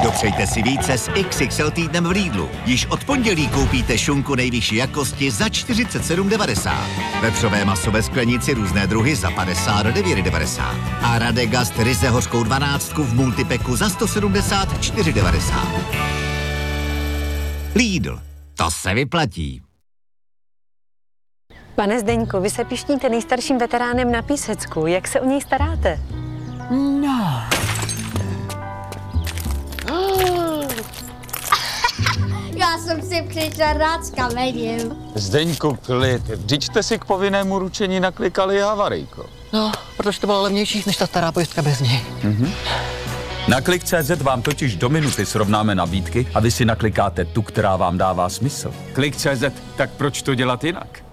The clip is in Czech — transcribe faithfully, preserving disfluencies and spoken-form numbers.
Dopřejte si více s iks iks el týdnem v Lidlu. Již od pondělí koupíte šunku nejvyšší jakosti za čtyřicet sedm devadesát. Vepřové maso ve sklenici různé druhy za padesát devět devadesát. A Radegast ryze hořkou dvanáctku v multipeku za sto sedmdesát čtyři devadesát. Lidl. To se vyplatí. Pane Zdeňku, vy se pišníte nejstarším veteránem na Písecku. Jak se o něj staráte? No. Já jsem si přišla rád s kamením. Zdeňku, klid. Vždyť jste si k povinnému ručení naklikali havarijko. No, protože to bylo levnější než ta stará pojistka bez něj. Mhm. Na Klik tečka cé zet vám totiž do minuty srovnáme nabídky a vy si naklikáte tu, která vám dává smysl. Klik tečka cé zet, tak proč to dělat jinak?